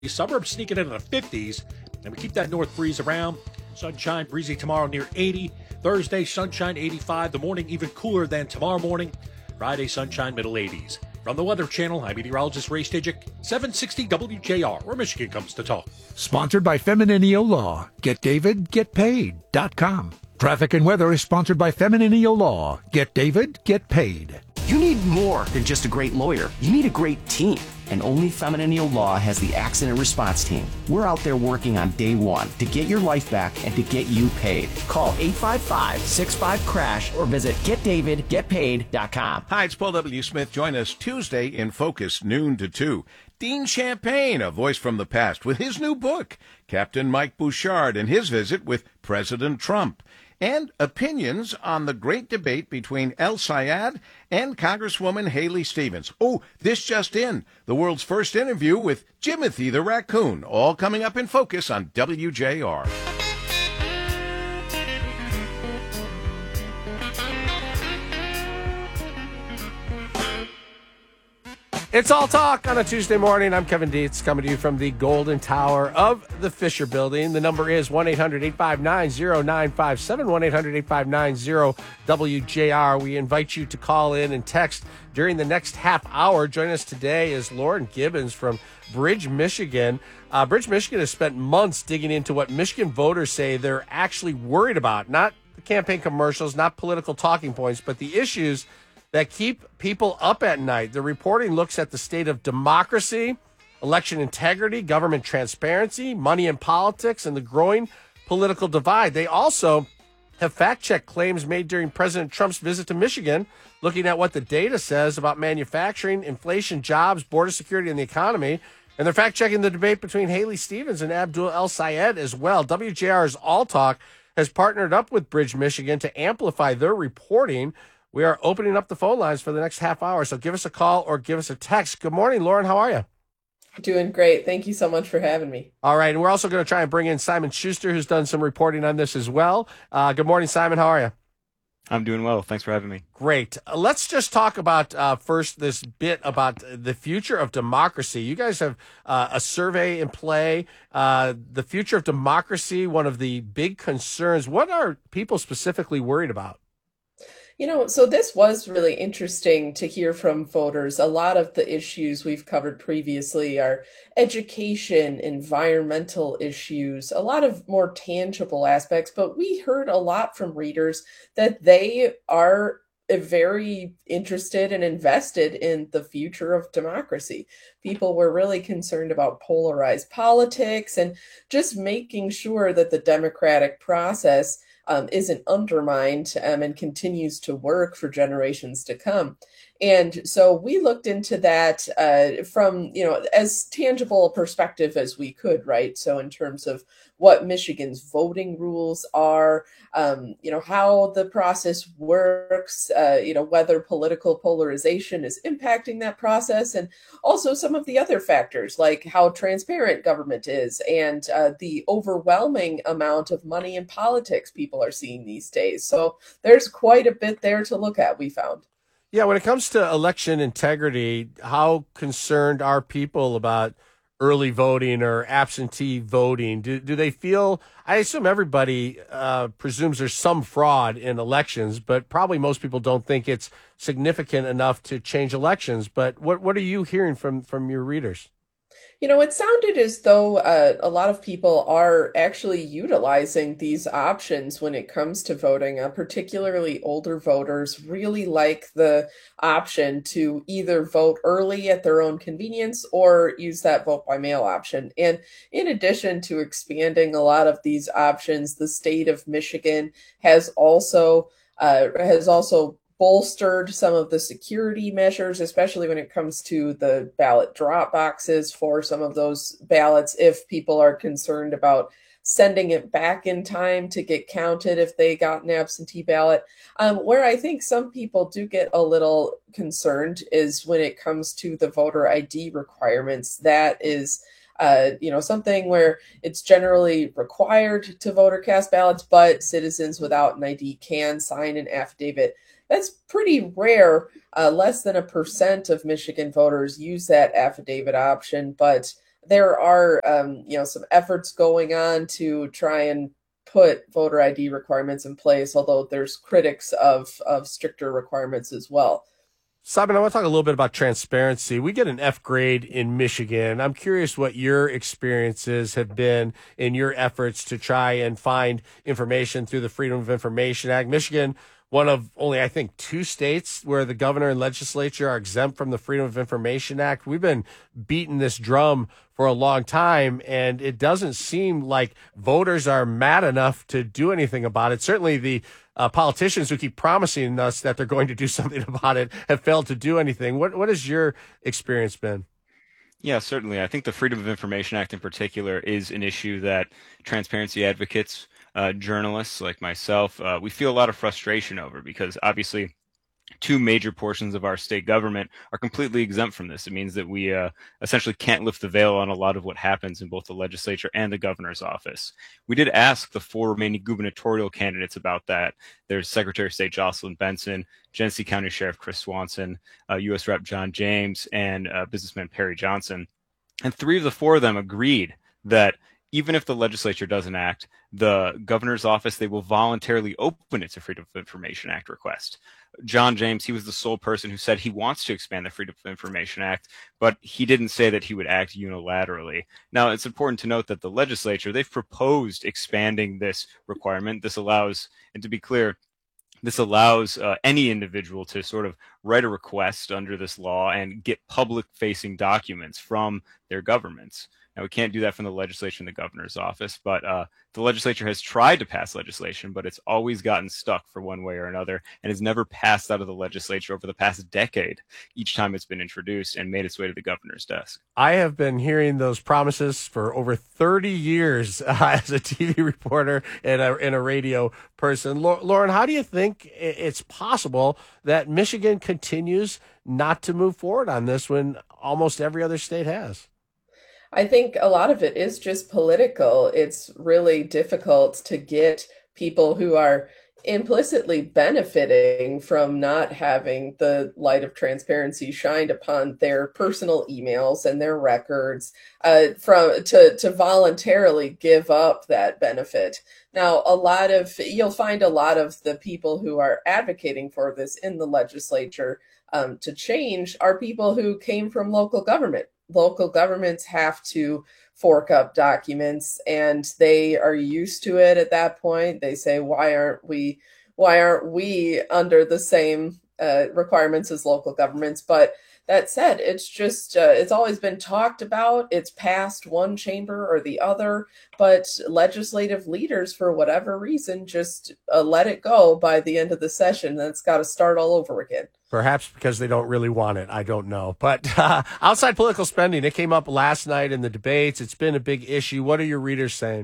Suburbs sneaking into the 50s, and we keep that north breeze around. Sunshine, breezy tomorrow near 80. Thursday, sunshine, 85. The morning even cooler than tomorrow morning. Friday, sunshine, middle 80s. From the Weather Channel, I'm meteorologist Ray Stidgick, 760 WJR, where Michigan comes to talk. Sponsored by Femininio Law. GetDavidGetPaid.com. Traffic and weather is sponsored by Femininio Law. Get David, get paid. You need more than just a great lawyer. You need a great team. And only Femininio Law has the accident response team. We're out there working on day one to get your life back and to get you paid. Call 855-65-CRASH or visit GetDavidGetPaid.com. Hi, it's Paul W. Smith. Join us Tuesday in Focus, noon to 2. Dean Champagne, a voice from the past, with his new book, Captain Mike Bouchard, and his visit with President Trump. And opinions on the great debate between El Sayed and Congresswoman Haley Stevens. Oh, this just in, the world's first interview with Jimothy the Raccoon, all coming up in Focus on WJR. It's All Talk on a Tuesday morning. I'm Kevin Dietz, coming to you from the Golden Tower of the Fisher Building. The number is 1-800-859-0957, 1-800-859-0WJR. We invite you to call in and text during the next half hour. Joining us today is Lauren Gibbons from Bridge, Michigan. Bridge, Michigan has spent months digging into what Michigan voters say they're actually worried about. Not the campaign commercials, not political talking points, but the issues that keep people up at night. The reporting looks at the state of democracy, election integrity, government transparency, money in politics, and the growing political divide. They also have fact-checked claims made during President Trump's visit to Michigan, looking at what the data says about manufacturing, inflation, jobs, border security, and the economy. And they're fact-checking the debate between Haley Stevens and Abdul El Sayed as well. WJR's All Talk has partnered up with Bridge, Michigan to amplify their reporting. We are opening up the phone lines for the next half hour, so give us a call or give us a text. Good morning, Lauren. How are you? Doing great. Thank you so much for having me. All right, and we're also going to try and bring in Simon Schuster, who's done some reporting on this as well. Good morning, Simon. How are you? I'm doing well. Thanks for having me. Great. Let's just talk about first this bit about the future of democracy. You guys have a survey in play. The future of democracy, one of the big concerns. What are people specifically worried about? So this was really interesting to hear from voters. A lot of the issues we've covered previously are education, environmental issues, a lot of more tangible aspects, but we heard a lot from readers that they are very interested and invested in the future of democracy. People were really concerned about polarized politics and just making sure that the democratic process isn't undermined and continues to work for generations to come. And so we looked into that from, as tangible a perspective as we could, right? So in terms of what Michigan's voting rules are, how the process works, whether political polarization is impacting that process, and also some of the other factors like how transparent government is and the overwhelming amount of money in politics people are seeing these days. So there's quite a bit there to look at, we found. Yeah, when it comes to election integrity, how concerned are people about early voting or absentee voting? Do they feel, I assume everybody presumes there's some fraud in elections, but probably most people don't think it's significant enough to change elections. But what are you hearing from your readers? It sounded as though a lot of people are actually utilizing these options when it comes to voting. Particularly older voters really like the option to either vote early at their own convenience or use that vote by mail option. And in addition to expanding a lot of these options, the state of Michigan has also bolstered some of the security measures, especially when it comes to the ballot drop boxes for some of those ballots, if people are concerned about sending it back in time to get counted if they got an absentee ballot. Where I think some people do get a little concerned is when it comes to the voter ID requirements. That is something where it's generally required to vote or cast ballots, but citizens without an ID can sign an affidavit. That's pretty rare. Less than 1% of Michigan voters use that affidavit option, but there are, some efforts going on to try and put voter ID requirements in place, although there's critics of stricter requirements as well. Simon, I want to talk a little bit about transparency. We get an F grade in Michigan. I'm curious what your experiences have been in your efforts to try and find information through the Freedom of Information Act. Michigan, one of only, I think, 2 states where the governor and legislature are exempt from the Freedom of Information Act. We've been beating this drum for a long time, and it doesn't seem like voters are mad enough to do anything about it. Certainly the politicians who keep promising us that they're going to do something about it have failed to do anything. What has your experience been? Yeah, certainly. I think the Freedom of Information Act in particular is an issue that transparency advocates, journalists like myself, we feel a lot of frustration over, because obviously 2 major portions of our state government are completely exempt from this. It means that we essentially can't lift the veil on a lot of what happens in both the legislature and the governor's office. We did ask the 4 remaining gubernatorial candidates about that. There's Secretary of State Jocelyn Benson, Genesee County Sheriff Chris Swanson, U.S. Rep. John James, and businessman Perry Johnson. And 3 of the 4 of them agreed that even if the legislature doesn't act, the governor's office, they will voluntarily open it to Freedom of Information Act request. John James, he was the sole person who said he wants to expand the Freedom of Information Act, but he didn't say that he would act unilaterally. Now, it's important to note that the legislature, they've proposed expanding this requirement. This allows, and to be clear, this allows any individual to sort of write a request under this law and get public-facing documents from their governments. Now, we can't do that from the legislature and the governor's office, but the legislature has tried to pass legislation, but it's always gotten stuck for one way or another, and has never passed out of the legislature over the past decade, each time it's been introduced and made its way to the governor's desk. I have been hearing those promises for over 30 years as a TV reporter and a radio person. Lauren, how do you think it's possible that Michigan continues not to move forward on this when almost every other state has? I think a lot of it is just political. It's really difficult to get people who are implicitly benefiting from not having the light of transparency shined upon their personal emails and their records to voluntarily give up that benefit. Now, you'll find a lot of the people who are advocating for this in the legislature to change are people who came from local government. Local governments have to fork up documents, and they are used to it at that point. They say, why aren't we under the same requirements as local governments? But that said, it's just it's always been talked about. It's passed one chamber or the other, but legislative leaders, for whatever reason, just let it go by the end of the session, and it's got to start all over again. Perhaps because they don't really want it. I don't know. But outside political spending, it came up last night in the debates. It's been a big issue. What are your readers saying?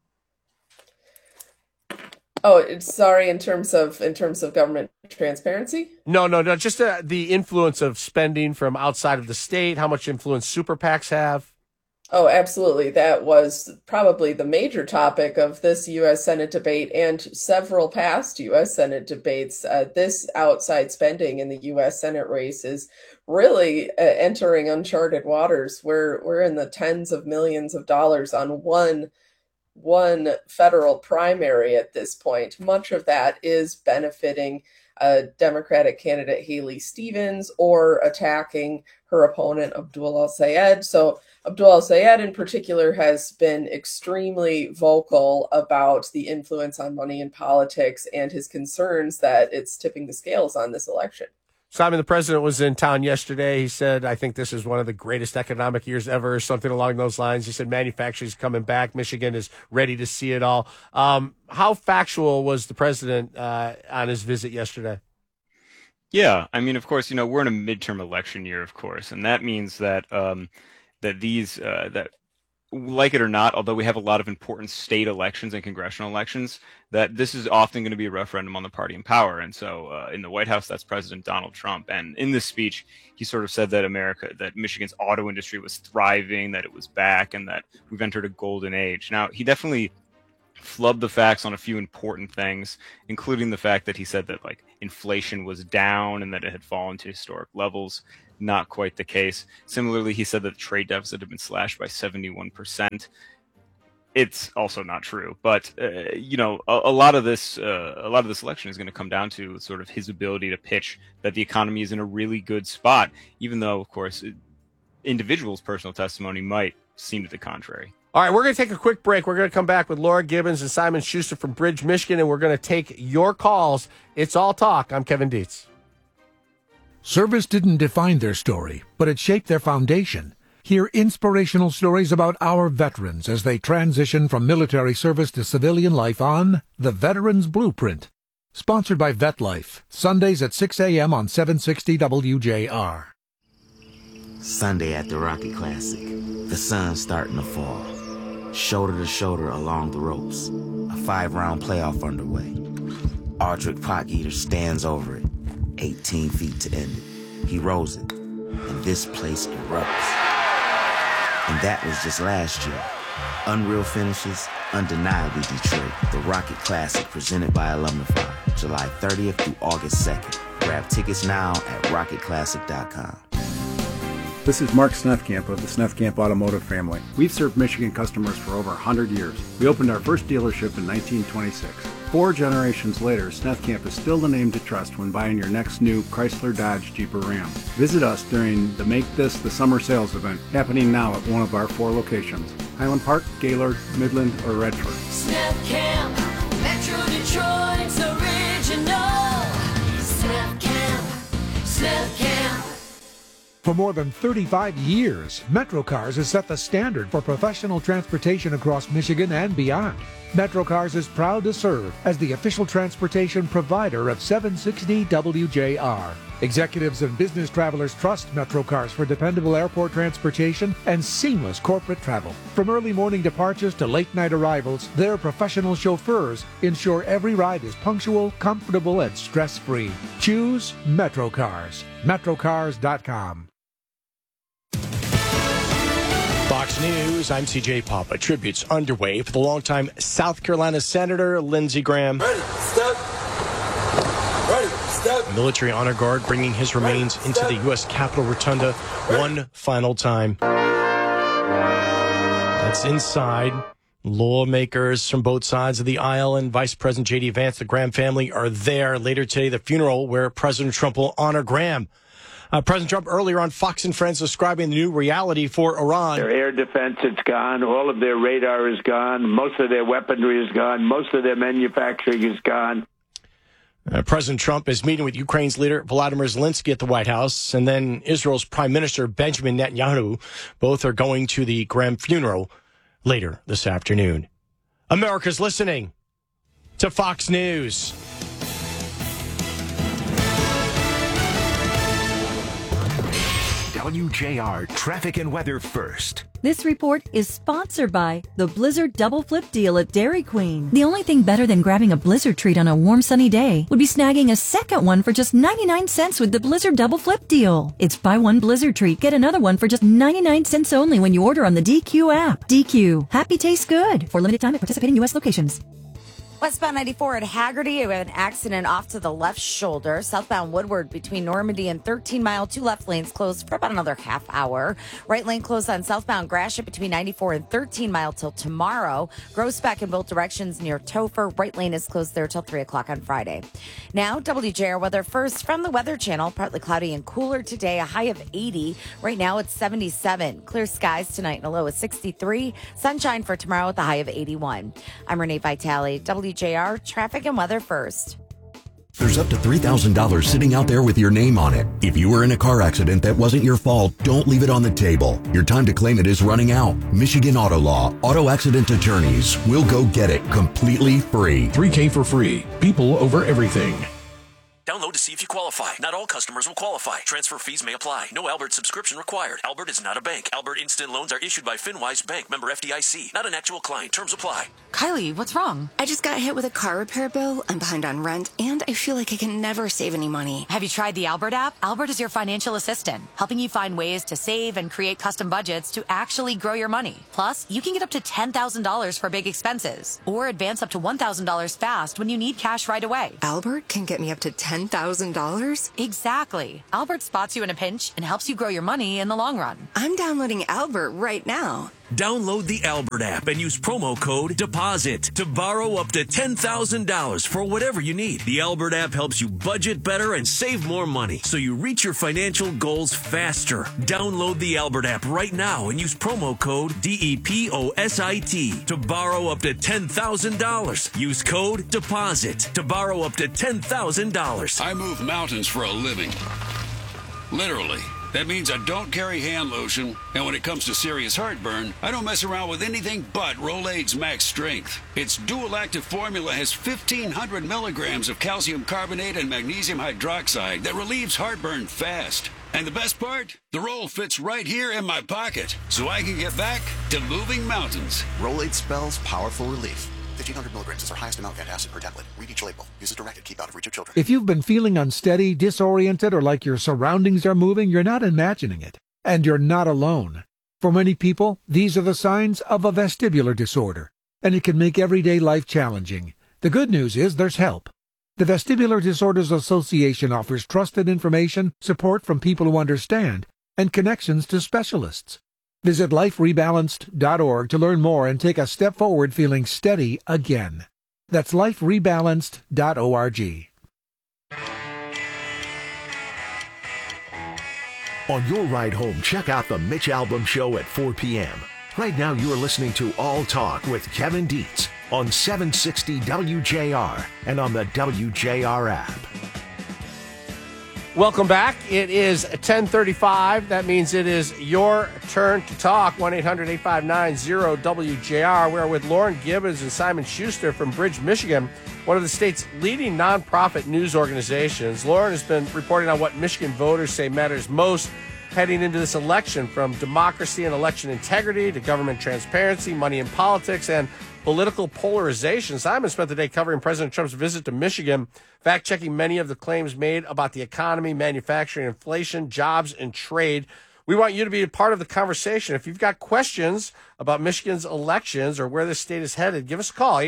Oh, sorry. In terms of government transparency? No. Just the influence of spending from outside of the state. How much influence super PACs have? Oh, absolutely. That was probably the major topic of this U.S. Senate debate and several past U.S. Senate debates. This outside spending in the U.S. Senate race is really entering uncharted waters. We're in the tens of millions of dollars on one federal primary at this point. Much of that is benefiting Democratic candidate Haley Stevens or attacking her opponent Abdul El-Sayed. So Abdul El-Sayed in particular has been extremely vocal about the influence on money in politics and his concerns that it's tipping the scales on this election. Simon, the president was in town yesterday. He said, I think this is one of the greatest economic years ever, something along those lines. He said manufacturing is coming back. Michigan is ready to see it all. How factual was the president on his visit yesterday? Yeah, I mean, of course, we're in a midterm election year, of course, and that means that that like it or not, although we have a lot of important state elections and congressional elections, that this is often going to be a referendum on the party in power. And so in the White House, that's President Donald Trump. And in this speech, he sort of said that Michigan's auto industry was thriving, that it was back, and that we've entered a golden age. Now, he definitely flubbed the facts on a few important things, including the fact that he said that inflation was down and that it had fallen to historic levels. not quite the case. Similarly, he said that the trade deficit had been slashed by 71%. It's also not true, but a lot of this election is going to come down to sort of his ability to pitch that the economy is in a really good spot, even though, of course, individuals' personal testimony might seem to the contrary. All right, we're going to take a quick break. We're going to come back with Laura Gibbons and Simon Schuster from Bridge, Michigan, and we're going to take your calls. It's All Talk. I'm Kevin Dietz. Service didn't define their story, but it shaped their foundation. Hear inspirational stories about our veterans as they transition from military service to civilian life on The Veterans Blueprint. Sponsored by VetLife, Sundays at 6 a.m. on 760 WJR. Sunday at the Rocky Classic. The sun's starting to fall. Shoulder to shoulder along the ropes. A 5-round playoff underway. Ardrick Potgieter stands over it. 18 feet to end it. He rolls it. And this place erupts. And that was just last year. Unreal finishes, undeniably Detroit. The Rocket Classic presented by Alumnify. July 30th through August 2nd. Grab tickets now at rocketclassic.com. This is Mark Snefkamp of the Snefkamp Automotive family. We've served Michigan customers for over 100 years. We opened our first dealership in 1926. 4 generations later, Snefkamp is still the name to trust when buying your next new Chrysler, Dodge, Jeep, or Ram. Visit us during the Make This the Summer Sales event, happening now at one of our 4 locations: Highland Park, Gaylord, Midland, or Redford. Snefkamp, Metro Detroit's original. Snefkamp. For more than 35 years, MetroCars has set the standard for professional transportation across Michigan and beyond. MetroCars is proud to serve as the official transportation provider of 760 WJR. Executives and business travelers trust MetroCars for dependable airport transportation and seamless corporate travel. From early morning departures to late night arrivals, their professional chauffeurs ensure every ride is punctual, comfortable, and stress-free. Choose MetroCars. MetroCars.com. Fox News, I'm CJ Papa. Tributes underway for the longtime South Carolina Senator Lindsey Graham. Ready, step. Military honor guard bringing his remains into the U.S. Capitol Rotunda one final time. That's inside. Lawmakers from both sides of the aisle and Vice President J.D. Vance, the Graham family, are there. Later today, the funeral where President Trump will honor Graham. President Trump earlier on Fox and Friends describing the new reality for Iran. Their air defense is gone. All of their radar is gone. Most of their weaponry is gone. Most of their manufacturing is gone. President Trump is meeting with Ukraine's leader Volodymyr Zelensky at the White House, and then Israel's Prime Minister Benjamin Netanyahu. Both are going to the Graham funeral later this afternoon. America's listening to Fox News. WJR Traffic and Weather First. This report is sponsored by the Blizzard Double Flip Deal at Dairy Queen. The only thing better than grabbing a Blizzard treat on a warm sunny day would be snagging a second one for just 99 cents with the Blizzard Double Flip Deal. It's buy one Blizzard treat, get another one for just 99 cents only when you order on the DQ app. DQ. Happy tastes good. For limited time at participating U.S. locations. Westbound 94 at Haggerty, we have an accident off to the left shoulder. Southbound Woodward between Normandy and 13 Mile, 2 left lanes closed for about another half hour. Right lane closed on southbound Gratiot between 94 and 13 Mile till tomorrow. Grossbeck in both directions near Topher. Right lane is closed there till 3 o'clock on Friday. Now, WJR weather first from the Weather Channel. Partly cloudy and cooler today, a high of 80. Right now it's 77. Clear skies tonight and a low of 63. Sunshine for tomorrow with a high of 81. I'm Renee Vitale, WJR Traffic and Weather First. There's up to $3,000 sitting out there with your name on it. If you were in a car accident that wasn't your fault, don't leave it on the table. Your time to claim it is running out. Michigan Auto Law, auto accident attorneys will go get it completely free. $3K for free. People over everything. Download to see if you qualify. Not all customers will qualify. Transfer fees may apply. No Albert subscription required. Albert is not a bank. Albert Instant Loans are issued by FinWise Bank, member FDIC. Not an actual client. Terms apply. Kylie, what's wrong? I just got hit with a car repair bill. I'm behind on rent, and I feel like I can never save any money. Have you tried the Albert app? Albert is your financial assistant, helping you find ways to save and create custom budgets to actually grow your money. Plus, you can get up to $10,000 for big expenses, or advance up to $1,000 fast when you need cash right away. Albert can get me up to $10,000 $10,000? Exactly. Albert spots you in a pinch and helps you grow your money in the long run. I'm downloading Albert right now. Download the Albert app and use promo code DEPOSIT to borrow up to $10,000 for whatever you need. The Albert app helps you budget better and save more money so you reach your financial goals faster. Download the Albert app right now and use promo code DEPOSIT to borrow up to $10,000. Use code DEPOSIT to borrow up to $10,000. I move mountains for a living. Literally. That means I don't carry hand lotion, and when it comes to serious heartburn, I don't mess around with anything but Rolaids Max Strength. Its dual-active formula has 1,500 milligrams of calcium carbonate and magnesium hydroxide that relieves heartburn fast. And the best part? The roll fits right here in my pocket, so I can get back to moving mountains. Rolaids spells powerful relief. 1,500 milligrams is our highest amount of antacid per tablet. Read each label. Use as directed. Keep out of reach of children. If you've been feeling unsteady, disoriented, or like your surroundings are moving, you're not imagining it. And you're not alone. For many people, these are the signs of a vestibular disorder, and it can make everyday life challenging. The good news is there's help. The Vestibular Disorders Association offers trusted information, support from people who understand, and connections to specialists. Visit liferebalanced.org to learn more and take a step forward feeling steady again. That's liferebalanced.org. On your ride home, check out the Mitch Albom Show at 4 p.m. Right now, you are listening to All Talk with Kevin Dietz on 760 WJR and on the WJR app. Welcome back. It is 10:35. That means it is your turn to talk. 1-800-859-0WJR. We're with Lauren Gibbons and Simon Schuster from Bridge, Michigan, one of the state's leading nonprofit news organizations. Lauren has been reporting on what Michigan voters say matters most heading into this election, from democracy and election integrity to government transparency, money in politics, and political polarization. Simon spent the day covering President Trump's visit to Michigan, fact-checking many of the claims made about the economy, manufacturing, inflation, jobs, and trade. We want you to be a part of the conversation. If you've got questions about Michigan's elections or where the state is headed, give us a call,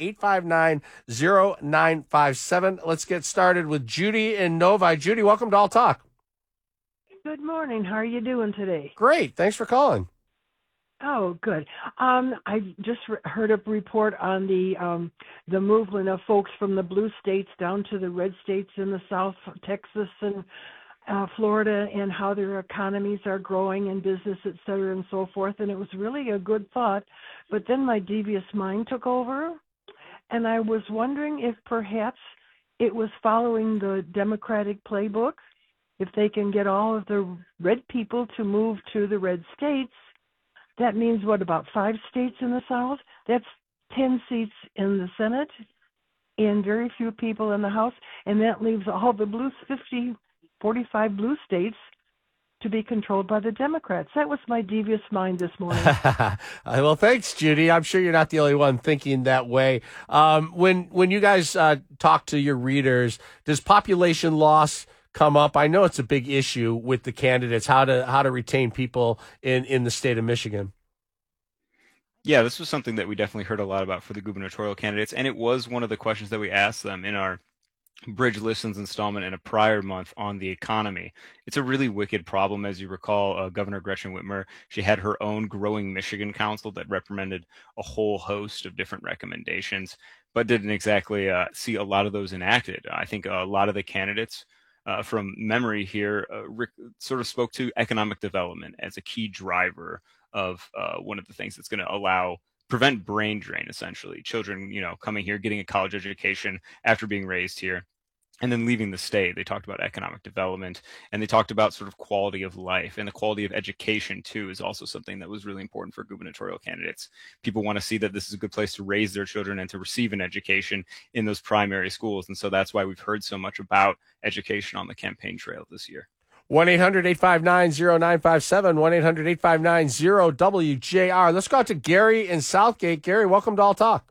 800-859-0957. Let's get started with Judy in Novi. Judy, welcome to All Talk. Good morning. How are you doing today? Great. Thanks for calling. Oh, good. I just heard a report on the movement of folks from the blue states down to the red states in the South, Texas and Florida, and how their economies are growing and business, et cetera, and so forth. And it was really a good thought. But then my devious mind took over, and I was wondering if perhaps it was following the Democratic playbook. If they can get all of the red people to move to the red states, that means, what, about 5 states in the South? That's 10 seats in the Senate and very few people in the House. And that leaves all the blue 45 blue states to be controlled by the Democrats. That was my devious mind this morning. Well, thanks, Judy. I'm sure you're not the only one thinking that way. When you guys talk to your readers, does population loss come up? I know it's a big issue with the candidates, how to retain people in the state of Michigan. Yeah, this was something that we definitely heard a lot about for the gubernatorial candidates, and it was one of the questions that we asked them in our Bridge Listens installment in a prior month on the economy. It's a really wicked problem. As you recall, Governor Gretchen Whitmer, she had her own Growing Michigan Council that recommended a whole host of different recommendations, but didn't exactly see a lot of those enacted. I think a lot of the candidates, from memory here, Rick sort of spoke to economic development as a key driver of one of the things that's going to prevent brain drain, essentially. Children, coming here, getting a college education after being raised here, and then leaving the state. They talked about economic development, and they talked about sort of quality of life, and the quality of education too is also something that was really important for gubernatorial candidates. People want to see that this is a good place to raise their children and to receive an education in those primary schools. And so that's why we've heard so much about education on the campaign trail this year. 1-800-859-0957, 1-800-859-0WJR. Let's go out to Gary in Southgate. Gary, welcome to All Talk.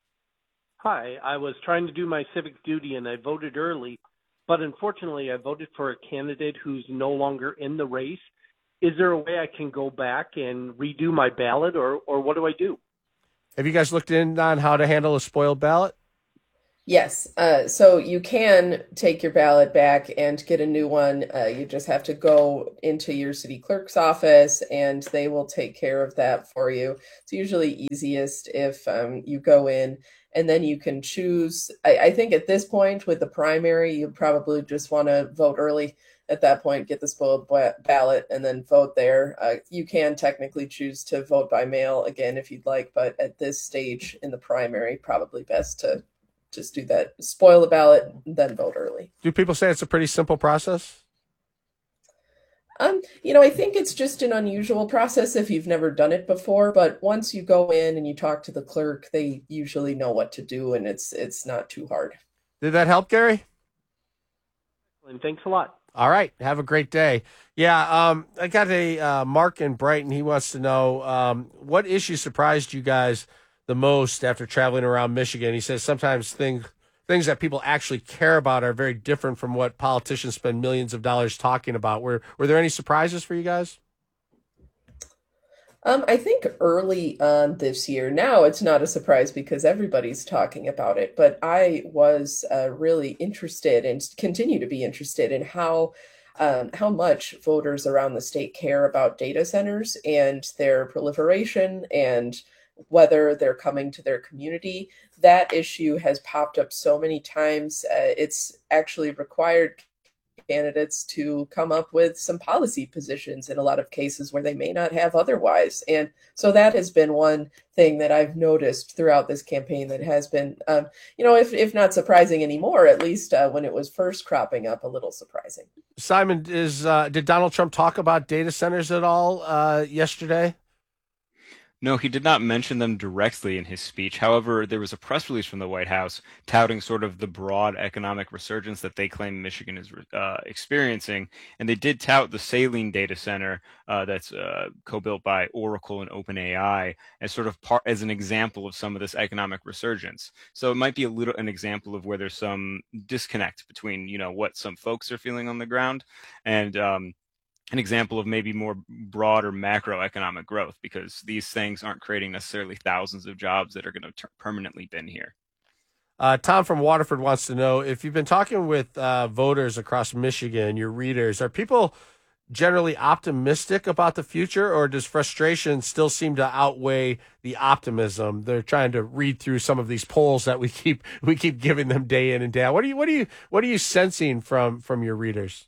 Hi, I was trying to do my civic duty and I voted early, but unfortunately I voted for a candidate who's no longer in the race. Is there a way I can go back and redo my ballot, or what do I do? Have you guys looked in on how to handle a spoiled ballot? Yes. So you can take your ballot back and get a new one. You just have to go into your city clerk's office and they will take care of that for you. It's usually easiest if you go in and then you can choose. I think at this point with the primary, you probably just want to vote early. At that point, get the spoiled ballot and then vote there. You can technically choose to vote by mail again if you'd like, but at this stage in the primary, probably best to just do that, spoil the ballot, then vote early. Do people say it's a pretty simple process? I think it's just an unusual process if you've never done it before, but once you go in and you talk to the clerk, they usually know what to do and it's not too hard. Did that help, Gary? And thanks a lot. All right. Have a great day. Yeah. I got a Mark in Brighton. He wants to know what issue surprised you guys the most after traveling around Michigan. He says sometimes things that people actually care about are very different from what politicians spend millions of dollars talking about. Were there any surprises for you guys? I think early on this year, now it's not a surprise because everybody's talking about it, but I was really interested and continue to be interested in how much voters around the state care about data centers and their proliferation and whether they're coming to their community. That issue has popped up so many times. It's actually required candidates to come up with some policy positions in a lot of cases where they may not have otherwise. And so that has been one thing that I've noticed throughout this campaign that has been, if not surprising anymore, at least when it was first cropping up, a little surprising. Simon, did Donald Trump talk about data centers at all yesterday? No, he did not mention them directly in his speech. However, there was a press release from the White House touting sort of the broad economic resurgence that they claim Michigan is experiencing. And they did tout the Saline data center that's co-built by Oracle and OpenAI as sort of as an example of some of this economic resurgence. So it might be an example of where there's some disconnect between, what some folks are feeling on the ground and an example of maybe more broader macroeconomic growth, because these things aren't creating necessarily thousands of jobs that are going to permanently been here. Tom from Waterford wants to know if you've been talking with voters across Michigan, your readers, are people generally optimistic about the future, or does frustration still seem to outweigh the optimism? They're trying to read through some of these polls that we keep giving them day in and day out. What are you sensing from your readers?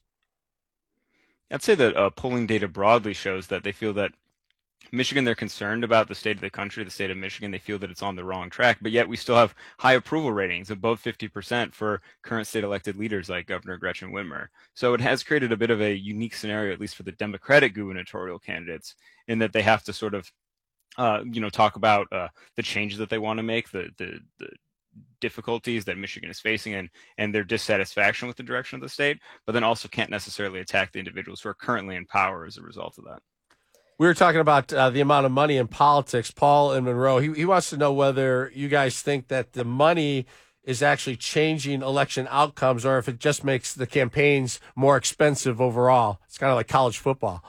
I'd say that polling data broadly shows that they feel that Michigan, they're concerned about the state of the country, the state of Michigan. They feel that it's on the wrong track, but yet we still have high approval ratings, above 50% for current state elected leaders like Governor Gretchen Whitmer. So it has created a bit of a unique scenario, at least for the Democratic gubernatorial candidates, in that they have to sort of, talk about the changes that they want to make, the difficulties that Michigan is facing and their dissatisfaction with the direction of the state, but then also can't necessarily attack the individuals who are currently in power as a result of that. We were talking about the amount of money in politics. Paul in Monroe, he wants to know whether you guys think that the money is actually changing election outcomes or if it just makes the campaigns more expensive overall. It's kind of like college football.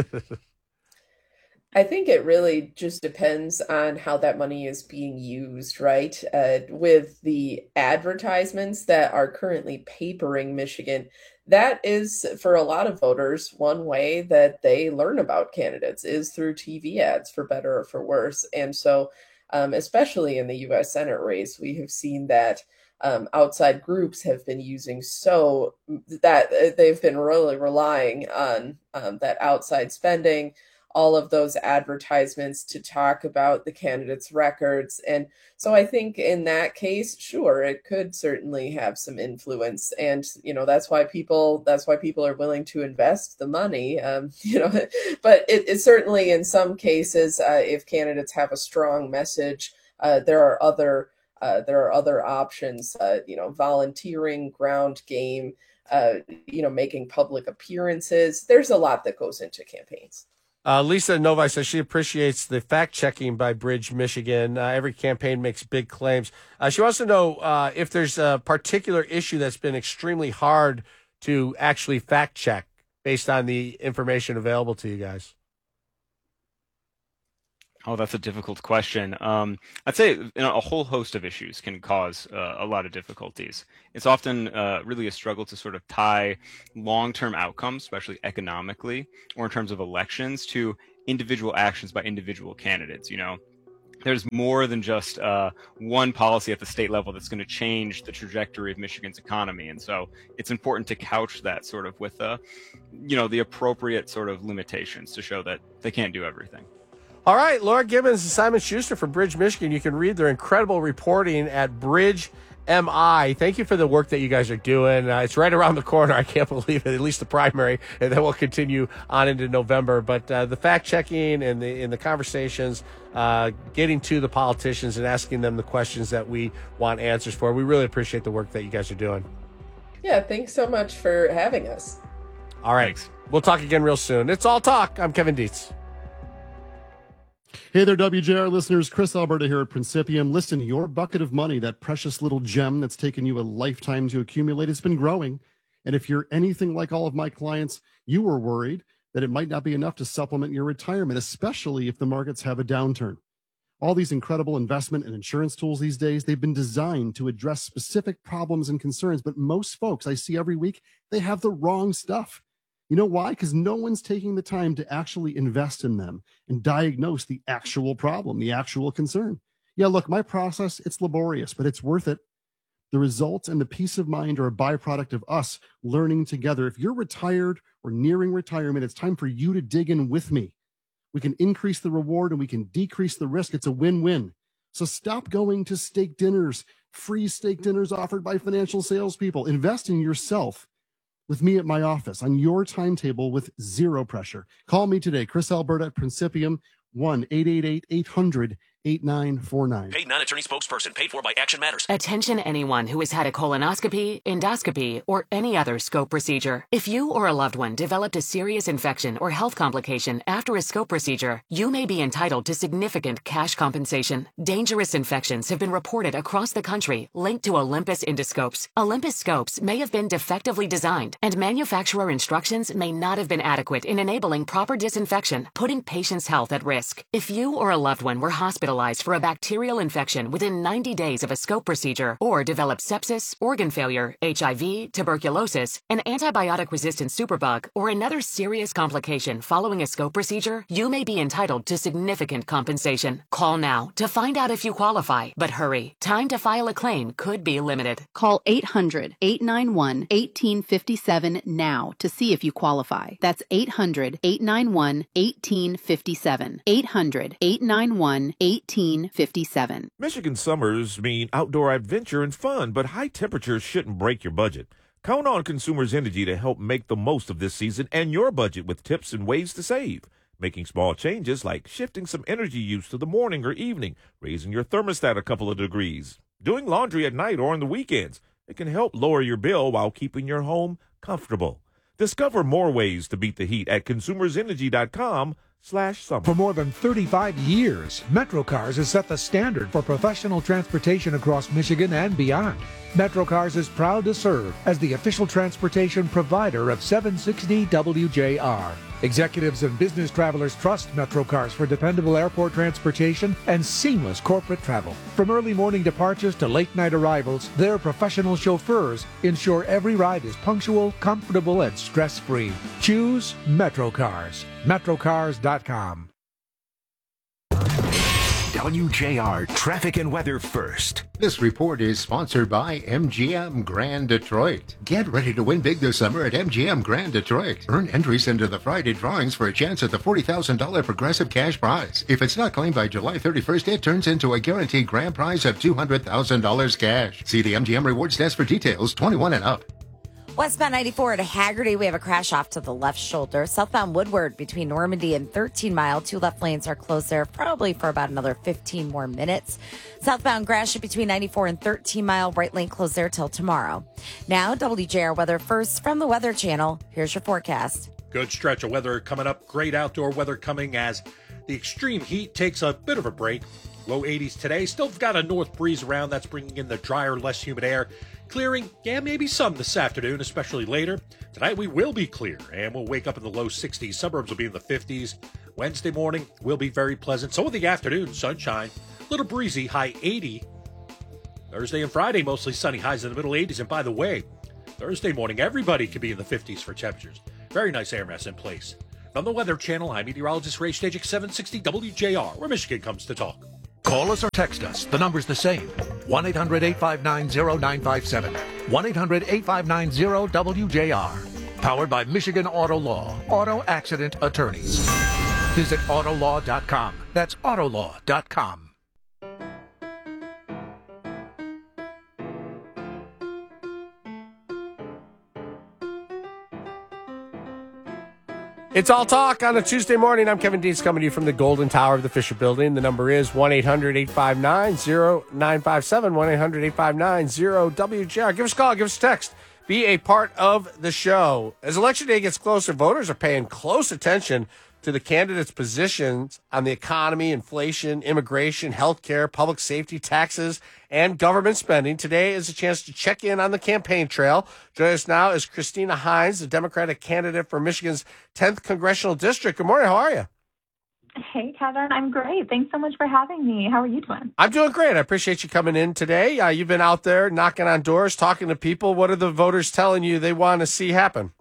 I think it really just depends on how that money is being used, right? With the advertisements that are currently papering Michigan, that is, for a lot of voters, one way that they learn about candidates is through TV ads, for better or for worse. And so, especially in the U.S. Senate race, we have seen that outside groups have been using so that they've been really relying on that outside spending, all of those advertisements to talk about the candidates' records. And so I think in that case, sure, it could certainly have some influence. And, that's why people are willing to invest the money, but it certainly in some cases, if candidates have a strong message, there are other options, volunteering, ground game, making public appearances. There's a lot that goes into campaigns. Lisa Novi says she appreciates the fact-checking by Bridge, Michigan. Every campaign makes big claims. She wants to know if there's a particular issue that's been extremely hard to actually fact-check based on the information available to you guys. Oh, that's a difficult question. I'd say a whole host of issues can cause a lot of difficulties. It's often really a struggle to sort of tie long-term outcomes, especially economically, or in terms of elections, to individual actions by individual candidates. There's more than just one policy at the state level that's going to change the trajectory of Michigan's economy. And so it's important to couch that sort of with the appropriate sort of limitations to show that they can't do everything. All right, Laura Gibbons and Simon Schuster from Bridge, Michigan. You can read their incredible reporting at Bridge MI. Thank you for the work that you guys are doing. It's right around the corner. I can't believe it, at least the primary, and then we'll continue on into November. But the fact-checking and the conversations, getting to the politicians and asking them the questions that we want answers for, we really appreciate the work that you guys are doing. Yeah, thanks so much for having us. All right. Thanks. We'll talk again real soon. It's All Talk. I'm Kevin Dietz. Hey there, WJR listeners. Chris Alberta here at Principium. Listen, your bucket of money, that precious little gem that's taken you a lifetime to accumulate, has been growing. And if you're anything like all of my clients, you were worried that it might not be enough to supplement your retirement, especially if the markets have a downturn. All these incredible investment and insurance tools these days, they've been designed to address specific problems and concerns. But most folks I see every week, they have the wrong stuff. You know why? Because no one's taking the time to actually invest in them and diagnose the actual problem, the actual concern. Yeah, look, my process, it's laborious, but it's worth it. The results and the peace of mind are a byproduct of us learning together. If you're retired or nearing retirement, it's time for you to dig in with me. We can increase the reward and we can decrease the risk. It's a win-win. So stop going to steak dinners, free steak dinners offered by financial salespeople. Invest in yourself with me at my office on your timetable with zero pressure. Call me today, Chris Alberta at Principium, 1-888-800-8949. Paid non-attorney spokesperson, paid for by Action Matters. Attention anyone who has had a colonoscopy, endoscopy, or any other scope procedure. If you or a loved one developed a serious infection or health complication after a scope procedure, you may be entitled to significant cash compensation. Dangerous infections have been reported across the country linked to Olympus endoscopes. Olympus scopes may have been defectively designed, and manufacturer instructions may not have been adequate in enabling proper disinfection, putting patients' health at risk. If you or a loved one were hospitalized for a bacterial infection within 90 days of a scope procedure, or developed sepsis, organ failure, HIV, tuberculosis, an antibiotic-resistant superbug, or another serious complication following a scope procedure, you may be entitled to significant compensation. Call now to find out if you qualify, but hurry. Time to file a claim could be limited. Call 800-891-1857 now to see if you qualify. That's 800-891-1857. 800-891-1857. Michigan summers mean outdoor adventure and fun, but high temperatures shouldn't break your budget. Count on Consumers Energy to help make the most of this season and your budget with tips and ways to save. Making small changes like shifting some energy use to the morning or evening, raising your thermostat a couple of degrees, doing laundry at night or on the weekends. It can help lower your bill while keeping your home comfortable. Discover more ways to beat the heat at consumersenergy.com/summer. For more than 35 years, MetroCars has set the standard for professional transportation across Michigan and beyond. MetroCars is proud to serve as the official transportation provider of 760 WJR. Executives and business travelers trust MetroCars for dependable airport transportation and seamless corporate travel. From early morning departures to late night arrivals, their professional chauffeurs ensure every ride is punctual, comfortable, and stress-free. Choose MetroCars. MetroCars.com. WJR Traffic and Weather First. This report is sponsored by MGM Grand Detroit. Get ready to win big this summer at MGM Grand Detroit. Earn entries into the Friday drawings for a chance at the $40,000 Progressive cash prize. If it's not claimed by July 31st, it turns into a guaranteed grand prize of $200,000 cash. See the MGM Rewards desk for details. 21 and up. Westbound 94 at Haggerty, we have a crash off to the left shoulder. Southbound Woodward between Normandy and 13 Mile. 2 left lanes are closed there, probably for about another 15 more minutes. Southbound Gratiot between 94 and 13 Mile. Right lane closed there till tomorrow. Now, WJR weather first from the Weather Channel. Here's your forecast. Good stretch of weather coming up. Great outdoor weather coming as the extreme heat takes a bit of a break. Low 80s today. Still got a north breeze around. That's bringing in the drier, less humid air. Clearing, maybe some this afternoon, especially later. Tonight we will be clear, and we'll wake up in the low 60s. Suburbs will be in the 50s. Wednesday morning will be very pleasant. So will the afternoon, sunshine. A little breezy, high 80. Thursday and Friday, mostly sunny, highs in the middle 80s. And by the way, Thursday morning, everybody could be in the 50s for temperatures. Very nice air mass in place. From the Weather Channel, I'm meteorologist Ray Stajic, 760 WJR, where Michigan comes to talk. Call us or text us. The number's the same. 1-800-859-0957. 1-800-859-0WJR. Powered by Michigan Auto Law. Auto Accident Attorneys. Visit Autolaw.com. That's Autolaw.com. It's All Talk on a Tuesday morning. I'm Kevin Dietz coming to you from the Golden Tower of the Fisher Building. The number is 1-800-859-0957, 1-800-859-0WJR. Give us a call, give us a text. Be a part of the show. As Election Day gets closer, voters are paying close attention to the candidates' positions on the economy, inflation, immigration, healthcare, public safety, taxes, and government spending. Today is a chance to check in on the campaign trail. Joining us now is Christina Hines, the Democratic candidate for Michigan's 10th Congressional District. Good morning. How are you? Hey, Kevin. I'm great. Thanks so much for having me. How are you doing? I'm doing great. I appreciate you coming in today. You've been out there knocking on doors, talking to people. What are the voters telling you they want to see happen?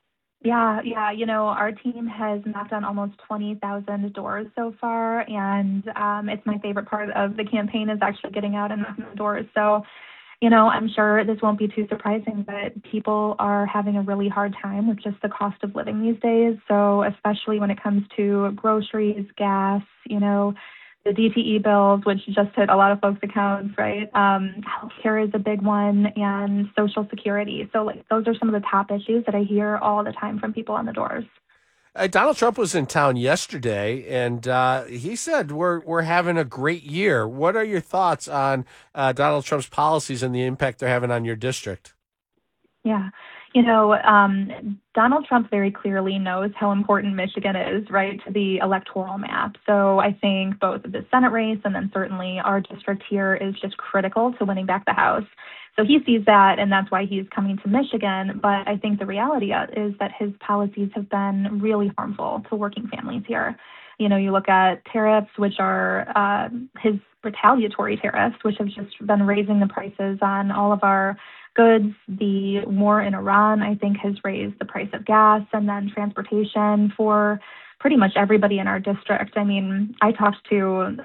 Yeah. You know, our team has knocked on almost 20,000 doors so far, and it's my favorite part of the campaign is actually getting out and knocking on doors. So, you know, I'm sure this won't be too surprising, but people are having a really hard time with just the cost of living these days. So especially when it comes to groceries, gas, you know, the DTE bills, which just hit a lot of folks' accounts, right? Healthcare is a big one, and Social Security. So like, those are some of the top issues that I hear all the time from people on the doors. Donald Trump was in town yesterday, and he said we're having a great year. What are your thoughts on Donald Trump's policies and the impact they're having on your district? Yeah. You know, Donald Trump very clearly knows how important Michigan is, right, to the electoral map. So I think both the Senate race and then certainly our district here is just critical to winning back the House. So he sees that, and that's why he's coming to Michigan. But I think the reality is that his policies have been really harmful to working families here. You know, you look at tariffs, which are his retaliatory tariffs, which have just been raising the prices on all of our goods. The war in Iran, I think, has raised the price of gas, and then transportation for pretty much everybody in our district. I mean, I talked to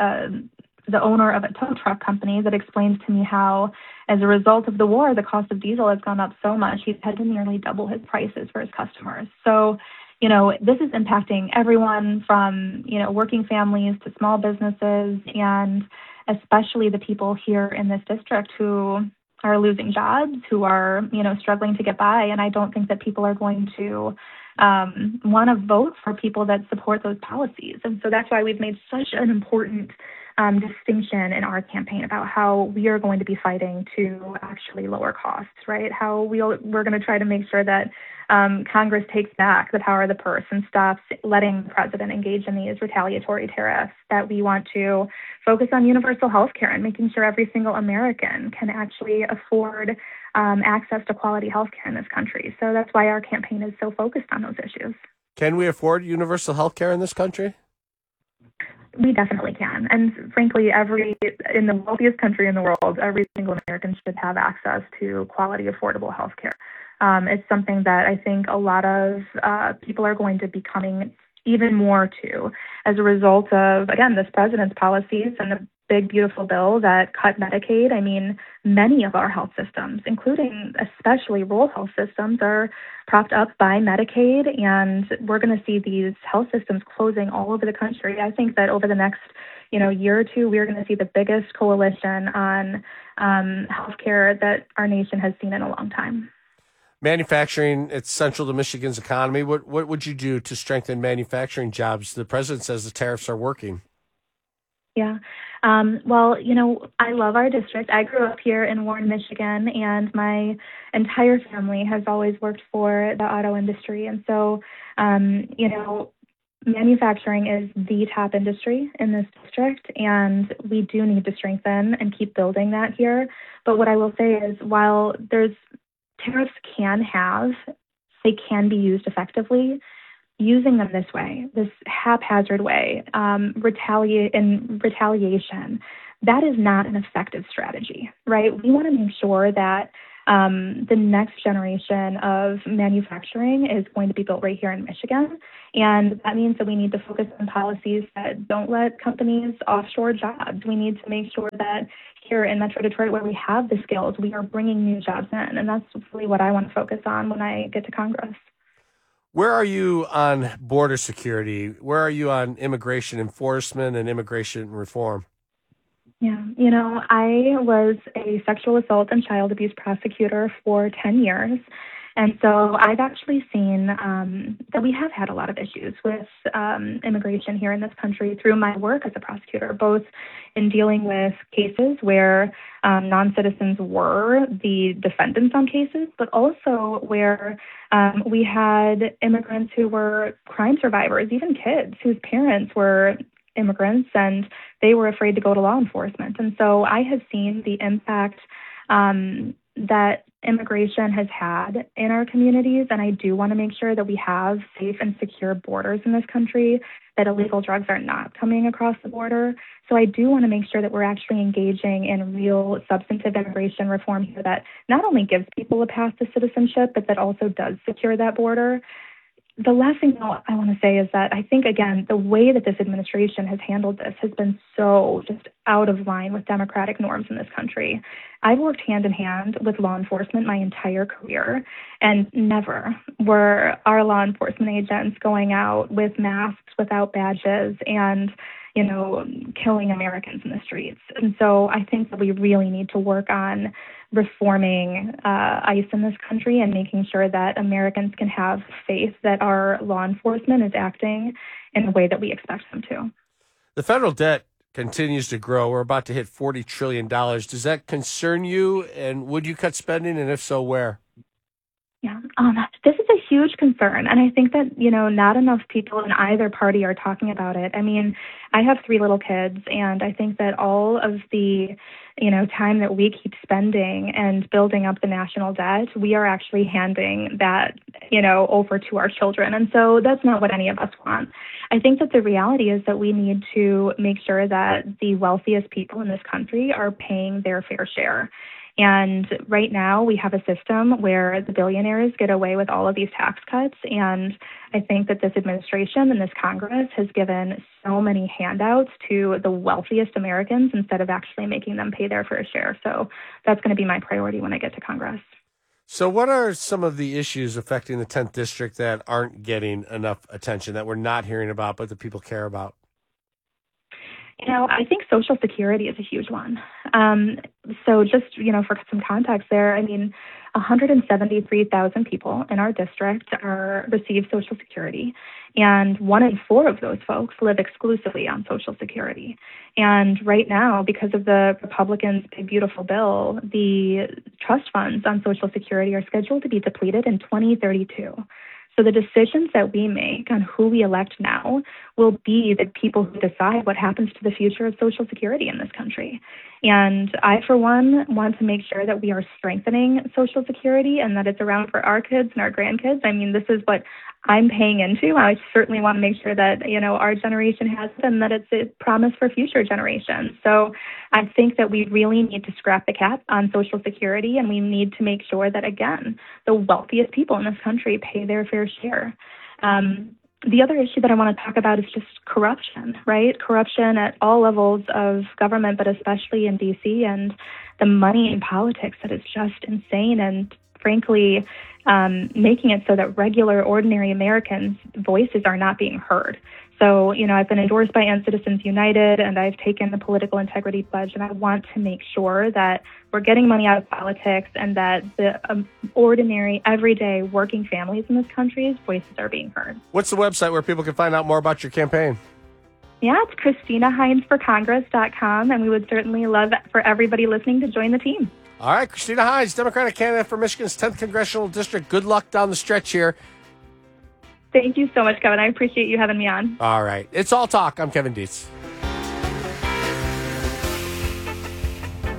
the owner of a tow truck company that explains to me how, as a result of the war, the cost of diesel has gone up so much, he's had to nearly double his prices for his customers. So, you know, this is impacting everyone from, you know, working families to small businesses, and especially the people here in this district who are losing jobs, who are, you know, struggling to get by. And I don't think that people are going to want to vote for people that support those policies. And so that's why we've made such an important distinction in our campaign about how we are going to be fighting to actually lower costs, right? How we're going to try to make sure that Congress takes back the power of the purse and stops letting the president engage in these retaliatory tariffs, that we want to focus on universal health care and making sure every single American can actually afford access to quality health care in this country. So that's why our campaign is so focused on those issues. Can we afford universal health care in this country? We definitely can. And frankly, in the wealthiest country in the world, every single American should have access to quality, affordable health care. It's something that I think a lot of people are going to be coming even more to as a result of, again, this president's policies and the big, beautiful bill that cut Medicaid. I mean, many of our health systems, including especially rural health systems, are propped up by Medicaid, and we're going to see these health systems closing all over the country. I think that over the next, year or two, we're going to see the biggest coalition on healthcare that our nation has seen in a long time. Manufacturing, it's central to Michigan's economy. What would you do to strengthen manufacturing jobs? The president says the tariffs are working. Yeah. Well, I love our district. I grew up here in Warren, Michigan, and my entire family has always worked for the auto industry. And so, manufacturing is the top industry in this district, and we do need to strengthen and keep building that here. But what I will say is, while tariffs they can be used effectively, using them this way, this haphazard way, retaliation, that is not an effective strategy, right? We want to make sure that the next generation of manufacturing is going to be built right here in Michigan. And that means that we need to focus on policies that don't let companies offshore jobs. We need to make sure that here in Metro Detroit, where we have the skills, we are bringing new jobs in. And that's really what I want to focus on when I get to Congress. Where are you on border security? Where are you on immigration enforcement and immigration reform? Yeah, you know, I was a sexual assault and child abuse prosecutor for 10 years. And so I've actually seen that we have had a lot of issues with immigration here in this country through my work as a prosecutor, both in dealing with cases where non-citizens were the defendants on cases, but also where we had immigrants who were crime survivors, even kids whose parents were immigrants and they were afraid to go to law enforcement. And so I have seen the impact that immigration has had in our communities. And I do want to make sure that we have safe and secure borders in this country, that illegal drugs are not coming across the border. So I do want to make sure that we're actually engaging in real substantive immigration reform here that not only gives people a path to citizenship, but that also does secure that border. The last thing I want to say is that I think, again, the way that this administration has handled this has been so just out of line with democratic norms in this country. I've worked hand in hand with law enforcement my entire career, and never were our law enforcement agents going out with masks, without badges, and killing Americans in the streets. And so I think that we really need to work on reforming ICE in this country and making sure that Americans can have faith that our law enforcement is acting in the way that we expect them to. The federal debt continues to grow. We're about to hit $40 trillion. Does that concern you? And would you cut spending? And if so, where? Yeah, this is a huge concern. And I think that, not enough people in either party are talking about it. I mean, I have 3 little kids, and I think that all of the, time that we keep spending and building up the national debt, we are actually handing that, over to our children. And so that's not what any of us want. I think that the reality is that we need to make sure that the wealthiest people in this country are paying their fair share. And right now we have a system where the billionaires get away with all of these tax cuts. And I think that this administration and this Congress has given so many handouts to the wealthiest Americans instead of actually making them pay their fair share. So that's going to be my priority when I get to Congress. So what are some of the issues affecting the 10th district that aren't getting enough attention, that we're not hearing about, but that people care about? I think Social Security is a huge one. So just, for some context there, 173,000 people in our district receive Social Security, and 1 in 4 of those folks live exclusively on Social Security. And right now, because of the Republicans' Big Beautiful Bill, the trust funds on Social Security are scheduled to be depleted in 2032. So the decisions that we make on who we elect now will be the people who decide what happens to the future of Social Security in this country. And I, for one, want to make sure that we are strengthening Social Security and that it's around for our kids and our grandkids. This is what I'm paying into. I certainly want to make sure that, our generation has it and that it's a promise for future generations. So I think that we really need to scrap the cap on Social Security, and we need to make sure that, again, the wealthiest people in this country pay their fair share. The other issue that I want to talk about is just corruption, right? Corruption at all levels of government, but especially in D.C., and the money in politics that is just insane and, frankly, making it so that regular, ordinary Americans' voices are not being heard. So, I've been endorsed by End Citizens United, and I've taken the political integrity pledge, and I want to make sure that we're getting money out of politics and that the ordinary, everyday working families in this country's voices are being heard. What's the website where people can find out more about your campaign? Yeah, it's ChristinaHeinzForCongress.com, and we would certainly love for everybody listening to join the team. All right, Christina Hines, Democratic candidate for Michigan's 10th Congressional District. Good luck down the stretch here. Thank you so much, Kevin. I appreciate you having me on. All right. It's All Talk. I'm Kevin Dietz. Download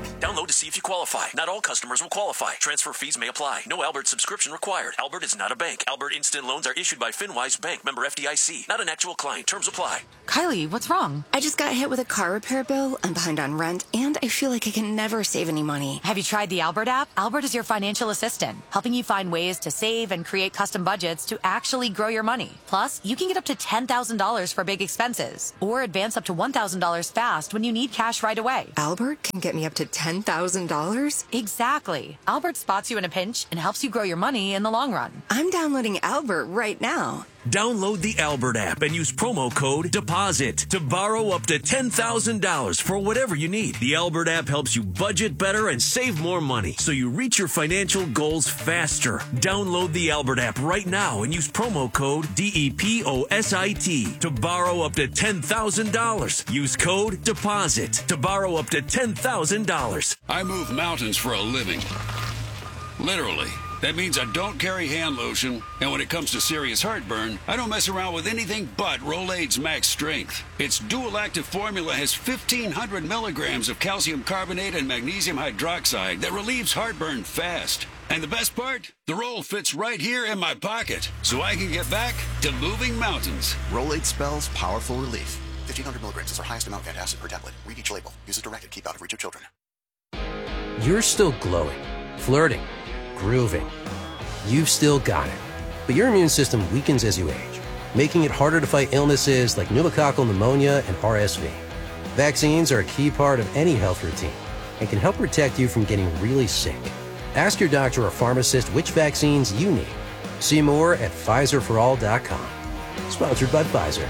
to see if you qualify. Not all customers will qualify. Transfer fees may apply. No Albert subscription required. Albert is not a bank. Albert Instant Loans are issued by FinWise Bank, member FDIC. Not an actual client. Terms apply. Kylie, what's wrong? I just got hit with a car repair bill. I'm behind on rent, and I feel like I can never save any money. Have you tried the Albert app? Albert is your financial assistant, helping you find ways to save and create custom budgets to actually grow your money. Plus, you can get up to $10,000 for big expenses, or advance up to $1,000 fast when you need cash right away. Albert can get me up to $10,000? Exactly. Albert spots you in a pinch and helps you grow your money in the long run. I'm downloading Albert right now. Download the Albert app and use promo code DEPOSIT to borrow up to $10,000 for whatever you need. The Albert app helps you budget better and save more money so you reach your financial goals faster. Download the Albert app right now and use promo code DEPOSIT to borrow up to $10,000. Use code DEPOSIT to borrow up to $10,000. I move mountains for a living. Literally. That means I don't carry hand lotion, and when it comes to serious heartburn, I don't mess around with anything but Rolaids Max Strength. Its dual-active formula has 1,500 milligrams of calcium carbonate and magnesium hydroxide that relieves heartburn fast. And the best part? The roll fits right here in my pocket, so I can get back to moving mountains. Rolaids spells powerful relief. 1,500 milligrams is our highest amount of antacid per tablet. Read each label. Use as directed. Keep out of reach of children. You're still glowing, flirting, grooving. You've still got it. But your immune system weakens as you age, making it harder to fight illnesses like pneumococcal pneumonia and RSV. Vaccines are a key part of any health routine and can help protect you from getting really sick. Ask your doctor or pharmacist which vaccines you need. See more at PfizerForAll.com. Sponsored by Pfizer.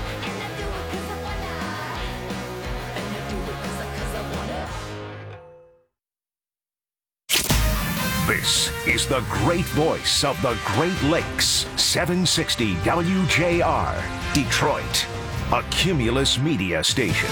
This is the great voice of the Great Lakes, 760 WJR, Detroit, a Cumulus media station.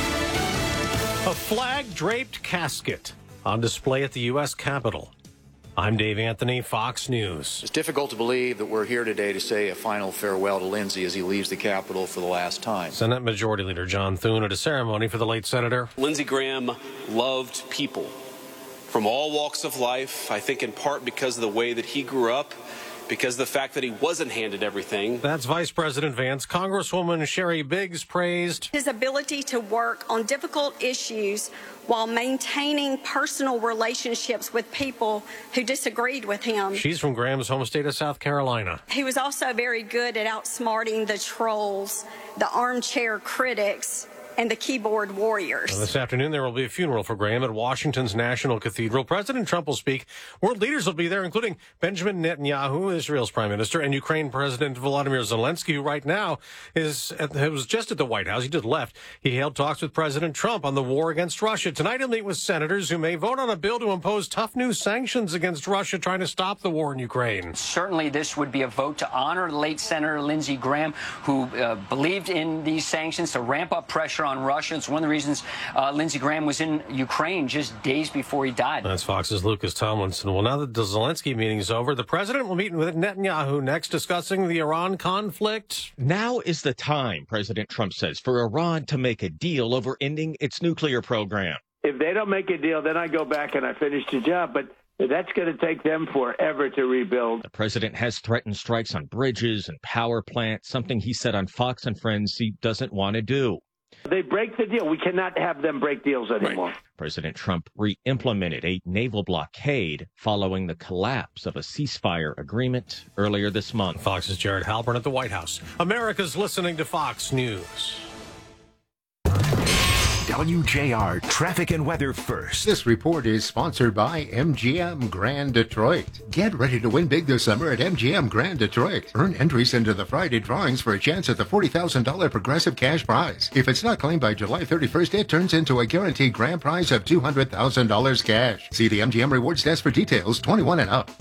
A flag-draped casket on display at the U.S. Capitol. I'm Dave Anthony, Fox News. It's difficult to believe that we're here today to say a final farewell to Lindsey as he leaves the Capitol for the last time. Senate Majority Leader John Thune at a ceremony for the late senator. Lindsey Graham loved people from all walks of life, I think in part because of the way that he grew up, because of the fact that he wasn't handed everything. That's Vice President Vance. Congresswoman Sherry Biggs praised his ability to work on difficult issues while maintaining personal relationships with people who disagreed with him. She's from Graham's home state of South Carolina. He was also very good at outsmarting the trolls, the armchair critics, and the keyboard warriors. This afternoon, there will be a funeral for Graham at Washington's National Cathedral. President Trump will speak. World leaders will be there, including Benjamin Netanyahu, Israel's prime minister, and Ukraine President Volodymyr Zelensky, who right now was just at the White House. He just left. He held talks with President Trump on the war against Russia. Tonight, he'll meet with senators who may vote on a bill to impose tough new sanctions against Russia, trying to stop the war in Ukraine. Certainly, this would be a vote to honor late Senator Lindsey Graham, who believed in these sanctions to ramp up pressure on Russia. It's one of the reasons Lindsey Graham was in Ukraine just days before he died. That's Fox's Lucas Tomlinson. Well, now that the Zelensky meeting is over, the president will meet with Netanyahu next, discussing the Iran conflict. Now is the time, President Trump says, for Iran to make a deal over ending its nuclear program. If they don't make a deal, then I go back and I finish the job. But that's going to take them forever to rebuild. The president has threatened strikes on bridges and power plants, something he said on Fox and Friends he doesn't want to do. They break the deal. We cannot have them break deals anymore. Right. President Trump re-implemented a naval blockade following the collapse of a ceasefire agreement earlier this month. Fox's Jared Halpern at the White House. America's listening to Fox News. WJR traffic and weather first. This report is sponsored by MGM Grand Detroit. Get ready to win big this summer at MGM Grand Detroit. Earn entries into the Friday drawings for a chance at the $40,000 Progressive cash prize. If it's not claimed by July 31st, it turns into a guaranteed grand prize of $200,000 cash. See the MGM Rewards desk for details. 21 and up.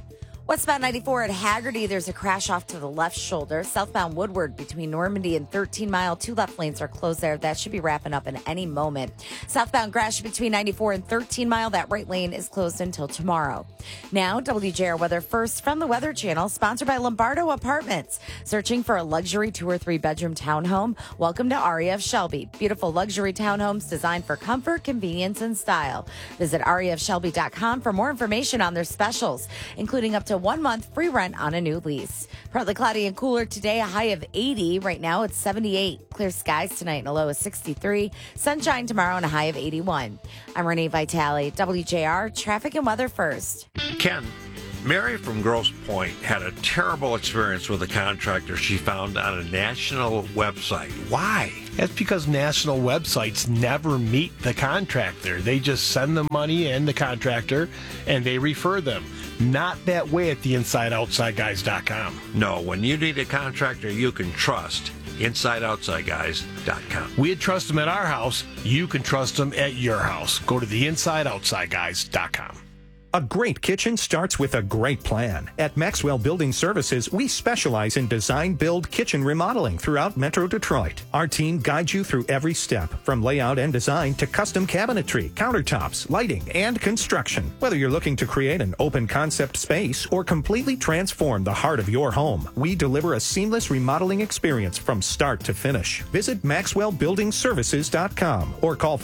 Westbound 94 at Haggerty, there's a crash off to the left shoulder. Southbound Woodward between Normandy and 13 Mile, 2 left lanes are closed there. That should be wrapping up in any moment. Southbound Gratiot between 94 and 13 Mile, that right lane is closed until tomorrow. Now, WJR weather first from the Weather Channel, sponsored by Lombardo Apartments. Searching for a luxury 2 or 3 bedroom townhome? Welcome to REF Shelby. Beautiful luxury townhomes designed for comfort, convenience, and style. Visit refshelby.com for more information on their specials, including up to 1 month free rent on a new lease. Partly cloudy and cooler today, a high of 80. Right now it's 78. Clear skies tonight and a low of 63. Sunshine tomorrow and a high of 81. I'm Renee Vitale, WJR Traffic and Weather First. Ken, Mary from Grosse Pointe had a terrible experience with a contractor she found on a national website. Why? That's because national websites never meet the contractor. They just send the money in the contractor and they refer them. Not that way at the InsideOutsideGuys.com. No, when you need a contractor you can trust, InsideOutsideGuys.com. We'd trust them at our house. You can trust them at your house. Go to the InsideOutsideGuys.com. A great kitchen starts with a great plan. At Maxwell Building Services, we specialize in design, build, kitchen remodeling throughout Metro Detroit. Our team guides you through every step, from layout and design to custom cabinetry, countertops, lighting, and construction. Whether you're looking to create an open concept space or completely transform the heart of your home, we deliver a seamless remodeling experience from start to finish. Visit MaxwellBuildingServices.com or call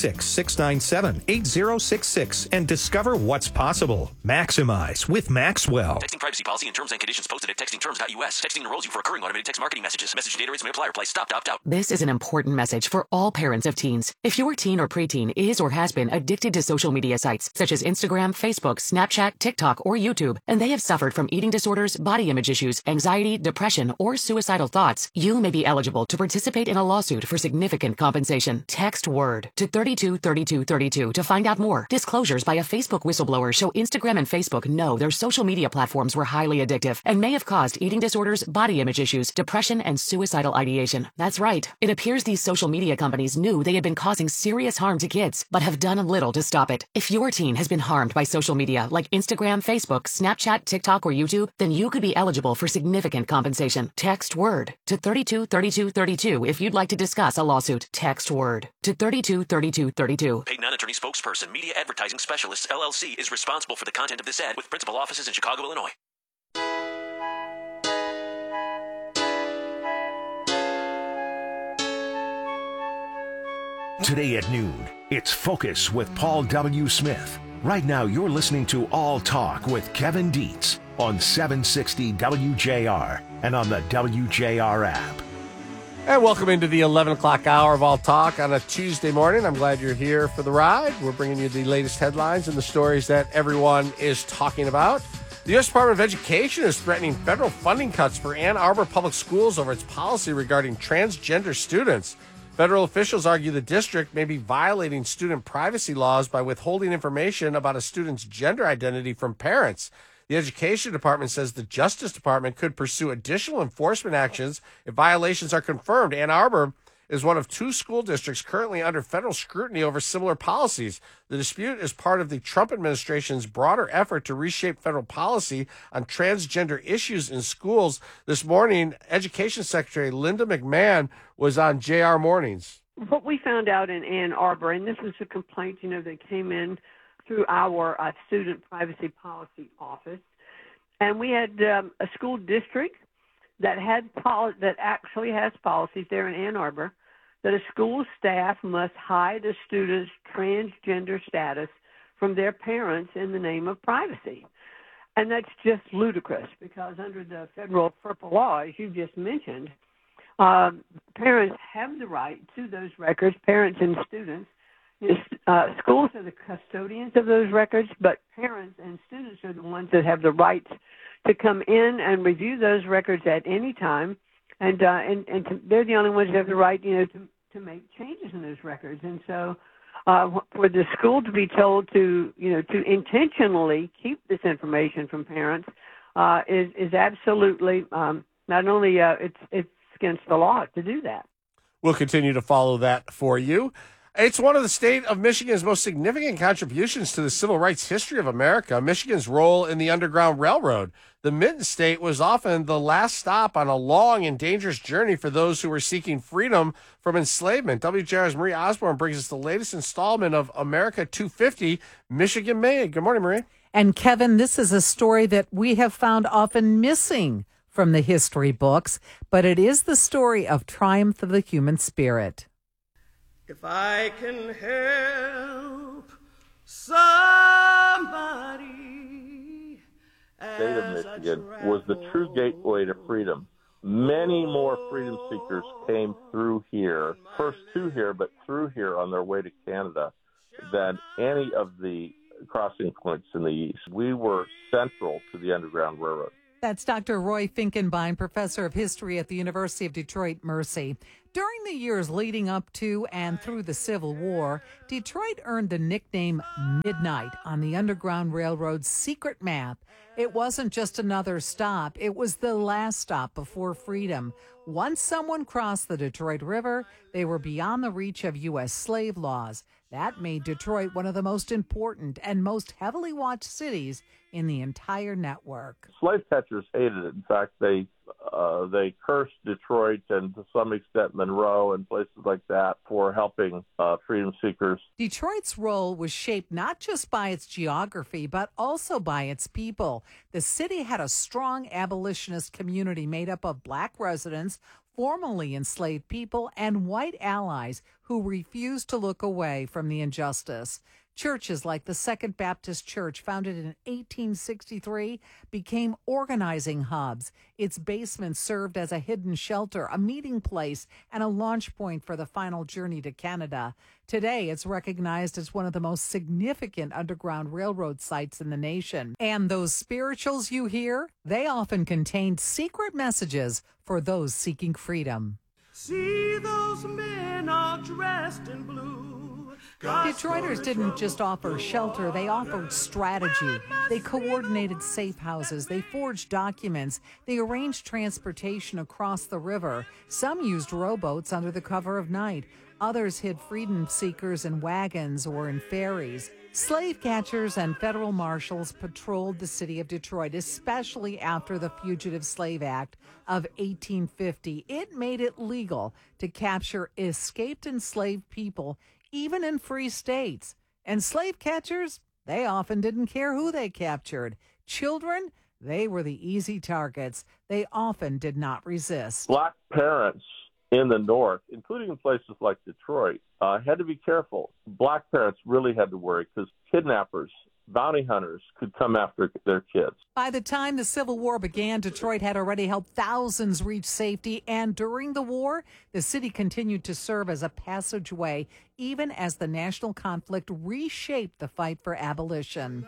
586-697-8066 and discover what's possible. Maximize with Maxwell. Texting privacy policy and terms and conditions posted at textingterms.us. Texting enrolls you for recurring automated text marketing messages. Message data rates may apply. Reply stop to opt out. This is an important message for all parents of teens. If your teen or preteen is or has been addicted to social media sites such as Instagram, Facebook, Snapchat, TikTok, or YouTube, and they have suffered from eating disorders, body image issues, anxiety, depression, or suicidal thoughts, you may be eligible to participate in a lawsuit for significant compensation. Text WORD to 323232 to find out more. Disclosures by a Facebook whistleblower show Instagram and Facebook know their social media platforms were highly addictive and may have caused eating disorders, body image issues, depression, and suicidal ideation. That's right. It appears these social media companies knew they had been causing serious harm to kids, but have done little to stop it. If your teen has been harmed by social media like Instagram, Facebook, Snapchat, TikTok, or YouTube, then you could be eligible for significant compensation. Text WORD to 323232 if you'd like to discuss a lawsuit. Text WORD to 323232. Paid non-attorney spokesperson, Media Advertising Specialists, LLC, is responsible for the content of this ad with principal offices in Chicago, Illinois. Today at noon, it's Focus with Paul W. Smith. Right now, you're listening to All Talk with Kevin Dietz on 760 WJR and on the WJR app. And welcome into the 11 o'clock hour of All Talk on a Tuesday morning. I'm glad you're here for the ride. We're bringing you the latest headlines and the stories that everyone is talking about. The U.S. Department of Education is threatening federal funding cuts for Ann Arbor Public Schools over its policy regarding transgender students. Federal officials argue the district may be violating student privacy laws by withholding information about a student's gender identity from parents. The Education Department says the Justice Department could pursue additional enforcement actions if violations are confirmed. Ann Arbor is one of 2 school districts currently under federal scrutiny over similar policies. The dispute is part of the Trump administration's broader effort to reshape federal policy on transgender issues in schools. This morning, Education Secretary Linda McMahon was on JR Mornings. What we found out in Ann Arbor, and this was a complaint, that came in through our student privacy policy office, and we had a school district that actually has policies there in Ann Arbor that a school staff must hide a student's transgender status from their parents in the name of privacy. And that's just ludicrous because under the federal FERPA law, as you just mentioned, parents have the right to those records, parents and students. Schools are the custodians of those records, but parents and students are the ones that have the right to come in and review those records at any time, and they're the only ones who have the right, to make changes in those records. And so, for the school to be told to intentionally keep this information from parents is absolutely not only it's against the law to do that. We'll continue to follow that for you. It's one of the state of Michigan's most significant contributions to the civil rights history of America, Michigan's role in the Underground Railroad. The Mitten State was often the last stop on a long and dangerous journey for those who were seeking freedom from enslavement. WJR's Marie Osborne brings us the latest installment of America 250, Michigan Made. Good morning, Marie. And Kevin, this is a story that we have found often missing from the history books, but it is the story of triumph of the human spirit. If I can help somebody. The state of Michigan was the true gateway to freedom. Many more freedom seekers came through here, first to here, but through here on their way to Canada, than any of the crossing points in the east. We were central to the Underground Railroad. That's Dr. Roy Finkenbein, professor of history at the University of Detroit Mercy. During the years leading up to and through the Civil War, Detroit earned the nickname Midnight on the Underground Railroad's secret map. It wasn't just another stop, it was the last stop before freedom. Once someone crossed the Detroit River, they were beyond the reach of U.S. slave laws. That made Detroit one of the most important and most heavily watched cities in the entire network. Slave catchers hated it. In fact, they cursed Detroit and to some extent Monroe and places like that for helping freedom seekers. Detroit's role was shaped not just by its geography, but also by its people. The city had a strong abolitionist community made up of black residents, formerly enslaved people, and white allies who refused to look away from the injustice. Churches like the Second Baptist Church, founded in 1863, became organizing hubs. Its basement served as a hidden shelter, a meeting place, and a launch point for the final journey to Canada. Today, it's recognized as one of the most significant Underground Railroad sites in the nation. And those spirituals you hear, they often contained secret messages for those seeking freedom. See those men all dressed in blue. Detroiters didn't just offer shelter, they offered strategy. They coordinated safe houses, they forged documents, they arranged transportation across the river. Some used rowboats under the cover of night. Others hid freedom seekers in wagons or in ferries. Slave catchers and federal marshals patrolled the city of Detroit, especially after the Fugitive Slave Act of 1850. It made it legal to capture escaped enslaved people, even in free states. And slave catchers, they often didn't care who they captured. Children, they were the easy targets. They often did not resist. Black parents in the North, including in places like Detroit, had to be careful. Black parents really had to worry because kidnappers, bounty hunters could come after their kids. By the time the Civil War began, Detroit had already helped thousands reach safety, and during the war, the city continued to serve as a passageway, even as the national conflict reshaped the fight for abolition.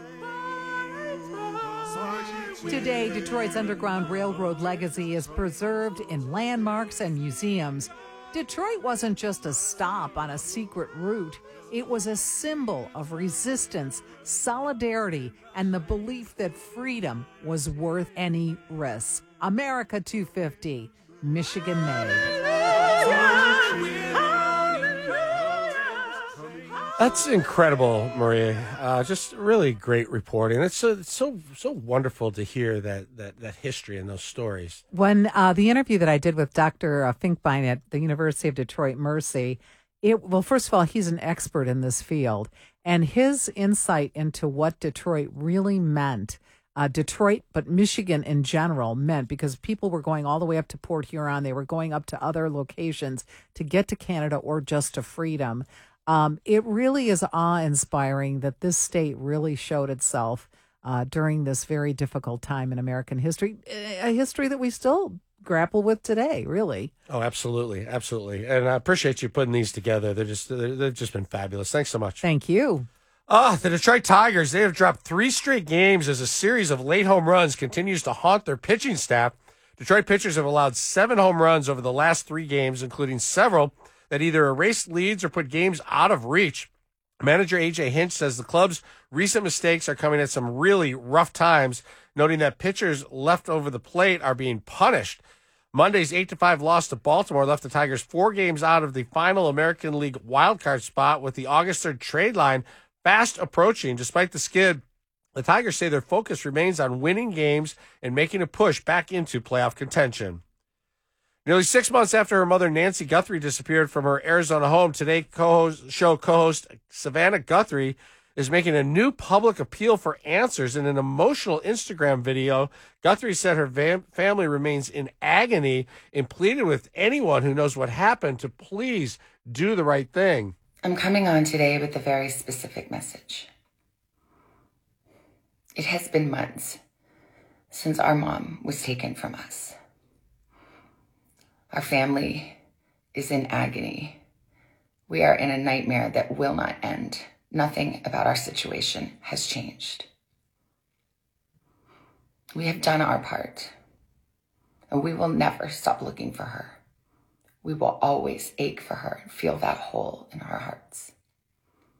Today, Detroit's Underground Railroad legacy is preserved in landmarks and museums. Detroit wasn't just a stop on a secret route. It was a symbol of resistance, solidarity, and the belief that freedom was worth any risk. America 250, Michigan made. That's incredible, Maria. Just really great reporting. It's so wonderful to hear that history and those stories. When the interview that I did with Dr. Finkenbein at the University of Detroit Mercy, well, first of all, he's an expert in this field, and his insight into what Detroit really meant, Detroit, but Michigan in general meant, because people were going all the way up to Port Huron, they were going up to other locations to get to Canada or just to freedom. It really is awe-inspiring that this state really showed itself during this very difficult time in American history, a history that we still grapple with today, really. Oh, absolutely. Absolutely. And I appreciate you putting these together. They've just been fabulous. Thanks so much. Thank you. The Detroit Tigers, they have dropped 3 straight games as a series of late home runs continues to haunt their pitching staff. Detroit pitchers have allowed 7 home runs over the last 3 games, including several that either erased leads or put games out of reach. Manager A.J. Hinch says the club's recent mistakes are coming at some really rough times, noting that pitchers left over the plate are being punished. Monday's 8-5 loss to Baltimore left the Tigers 4 games out of the final American League wildcard spot, with the August 3rd trade line fast approaching. Despite the skid, the Tigers say their focus remains on winning games and making a push back into playoff contention. Nearly 6 months after her mother, Nancy Guthrie, disappeared from her Arizona home, today show co-host Savannah Guthrie is making a new public appeal for answers. In an emotional Instagram video, Guthrie said her family remains in agony and pleaded with anyone who knows what happened to please do the right thing. I'm coming on today with a very specific message. It has been months since our mom was taken from us. Our family is in agony. We are in a nightmare that will not end. Nothing about our situation has changed. We have done our part, and we will never stop looking for her. We will always ache for her and feel that hole in our hearts.